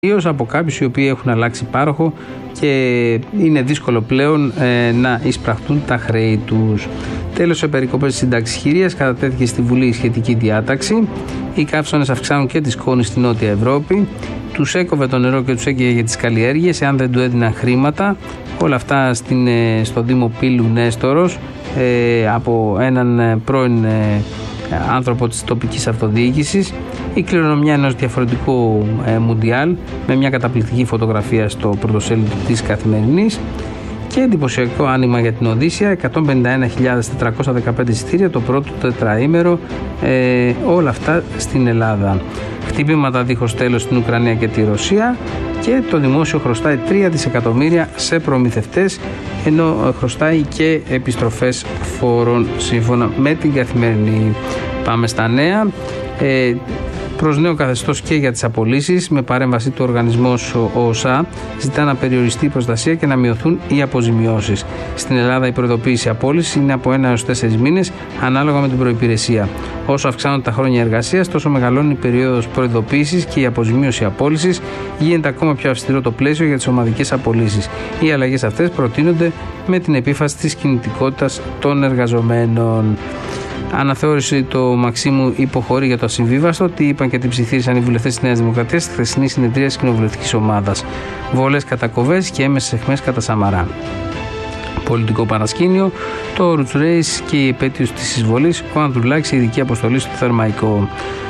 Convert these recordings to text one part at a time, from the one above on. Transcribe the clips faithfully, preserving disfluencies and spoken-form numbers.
Ιδίως από κάποιους οι οποίοι έχουν αλλάξει πάροχο και είναι δύσκολο πλέον ε, να εισπραχτούν τα χρέη τους. Τέλος, σε περικοπές της σύνταξης χειρίας κατατέθηκε στη Βουλή η σχετική διάταξη. Οι καύσωνες αυξάνουν και τη σκόνη στη Νότια Ευρώπη. Τους έκοβε το νερό και τους έκαιγε για τις καλλιέργειες, εάν δεν του έδιναν χρήματα. Όλα αυτά στην, στο Δήμο Πύλου Νέστορος ε, από έναν πρώην ε, άνθρωπο της τοπικής αυτοδιοίκησης. Η κληρονομιά ενός διαφορετικού ε, Μουντιάλ με μια καταπληκτική φωτογραφία στο πρωτοσέλιδο της Καθημερινής και εντυπωσιακό άνοιγμα για την Οδύσσια, εκατόν πενήντα ένα χιλιάδες τετρακόσια δεκαπέντε εισιτήρια το πρώτο τετραήμερο, ε, όλα αυτά στην Ελλάδα. Χτυπήματα δίχως τέλος στην Ουκρανία και τη Ρωσία και το δημόσιο χρωστάει τρία δισεκατομμύρια σε προμηθευτές, ενώ χρωστάει και επιστροφές φόρων σύμφωνα με την Καθημερινή. Πάμε στα νέα. Ε, προς νέο καθεστώς και για τις απολύσεις, με παρέμβαση του οργανισμού ΟΣΑ ζητά να περιοριστεί η προστασία και να μειωθούν οι αποζημιώσεις. Στην Ελλάδα η προειδοποίηση απόλυσης είναι από ένα έως τέσσερις μήνες ανάλογα με την προϋπηρεσία. Όσο αυξάνονται τα χρόνια εργασίας, τόσο μεγαλώνει η περίοδος προειδοποίησης και η αποζημίωση απόλυσης. Γίνεται ακόμα πιο αυστηρό το πλαίσιο για τις ομαδικές απολύσεις. Οι αλλαγές αυτές προτείνονται με την επίφαση της κινητικότητας των εργαζομένων. Αναθεώρηση το Μαξίμου υποχωρεί για το ασυμβίβαστο. Τι είπαν και τι ψιθύρισαν οι βουλευτές της Νέας Δημοκρατίας στη χθεσινή συνεδρία της κοινοβουλευτικής ομάδας. Βολές κατά Κοβές και έμεσες αιχμές κατά Σαμαρά. Πολιτικό παρασκήνιο, το Roots Race και η επέτειος της εισβολής, ο Ανδρουλάκης, η ειδική αποστολή στο Θερμαϊκό.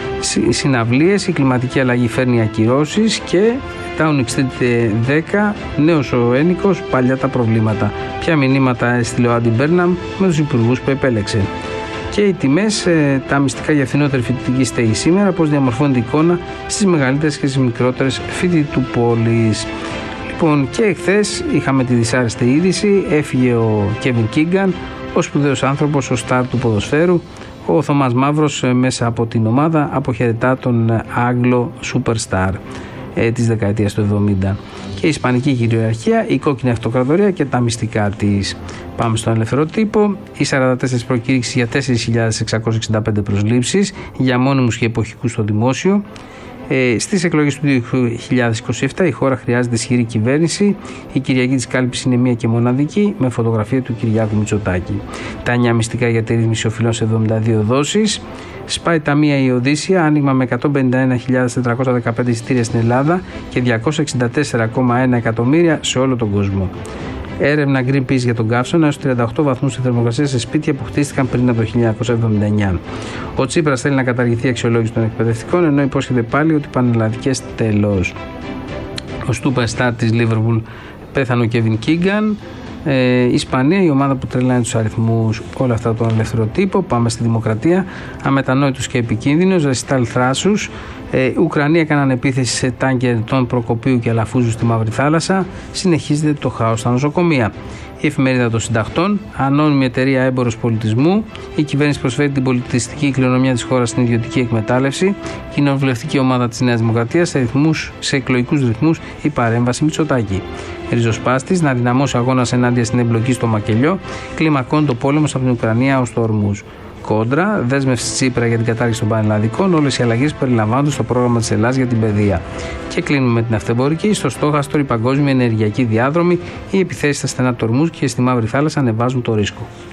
Συναυλίες, η κλιματική αλλαγή φέρνει ακυρώσεις και Town Street δέκα, νέος ο ένικος, παλιά τα προβλήματα. Ποια μηνύματα έστειλε ο Άντι Μπέρναμ με τους υπουργούς που επέλεξε. Και οι τιμές, τα μυστικά για φθηνότερη φοιτητική στέγη σήμερα, πώς διαμορφώνεται η εικόνα στις μεγαλύτερες και στις μικρότερες φοιτητουπόλεις. Λοιπόν, και εχθές είχαμε τη δυσάρεστη είδηση, έφυγε ο Κέβιν Κίγκαν, ο σπουδαίος άνθρωπος, ο στάρ του ποδοσφαίρου. Ο Θωμάς Μαύρος μέσα από την ομάδα αποχαιρετά τον Άγγλο Superstar ε, της δεκαετίας του εβδομήντα. Και η Ισπανική κυριαρχία, η κόκκινη αυτοκρατορία και τα μυστικά της. Πάμε στον ελεύθερο τύπο. Οι σαράντα τέσσερις προκήρυξεις για τέσσερις χιλιάδες εξακόσιες εξήντα πέντε προσλήψεις για μόνιμους και εποχικούς στο δημόσιο. Ε, στις εκλογές του δύο χιλιάδες είκοσι επτά η χώρα χρειάζεται ισχυρή κυβέρνηση. Η Κυριακή της Κάλπης είναι μία και μοναδική, με φωτογραφία του Κυριάκου Μητσοτάκη. Τα εννιά μυστικά για τη ρύθμιση οφειλών σε εβδομήντα δύο δόσεις. Σπάει ταμεία η Οδύσσια, άνοιγμα με εκατόν πενήντα ένα χιλιάδες τετρακόσια δεκαπέντε εισιτήρια στην Ελλάδα και διακόσια εξήντα τέσσερα κόμμα ένα εκατομμύρια σε όλο τον κόσμο. Έρευνα Greenpeace για τον καύσωνα έως τριάντα οκτώ βαθμούς στη θερμοκρασία σε σπίτια που χτίστηκαν πριν από το χίλια εννιακόσια εβδομήντα εννιά. Ο Τσίπρας θέλει να καταργηθεί η αξιολόγηση των εκπαιδευτικών, ενώ υπόσχεται πάλι ότι πανελλαδικές τέλος. Ο Στούπερ Στάρ της Λίβερπουλ πέθανε ο Κέβιν Κίγκαν. Ε, Ισπανία, η ομάδα που τρελάνε τους αριθμούς, όλα αυτά τον ελεύθερο τύπο. Πάμε στη Δημοκρατία. Αμετανόητους και επικίνδυνος, ρεσιτάλ θράσους. Ε, Ουκρανία έκαναν επίθεση σε τάγκερ των Προκοπίου και Αλαφούζου στη Μαύρη Θάλασσα. Συνεχίζεται το χάος στα νοσοκομεία. Η εφημερίδα των συντακτών, ανώνυμη εταιρεία έμπορος πολιτισμού. Η κυβέρνηση προσφέρει την πολιτιστική κληρονομιά της χώρας στην ιδιωτική εκμετάλλευση. Κοινοβουλευτική ομάδα της Νέας Δημοκρατίας σε, ρυθμούς, σε εκλογικούς ρυθμούς η παρέμβαση Μητσοτάκη. Ριζοσπάστης, να δυναμώσει αγώνας ενάντια στην εμπλοκή στο Μακελιό. Κλιμακώνει το πόλεμο από την Ουκρανία ως το Ορμούζ. Κόντρα, δέσμευση Τσίπρα για την κατάργηση των πανελλαδικών, όλες οι αλλαγές περιλαμβάνονται στο πρόγραμμα της Ελλάδας για την παιδεία. Και κλείνουμε με την αυτεμπορική. Στο στόχαστρο, η παγκόσμια ενεργειακή διάδρομη, οι επιθέσεις στα στενά του Ορμούζ και στη Μαύρη Θάλασσα ανεβάζουν το ρίσκο.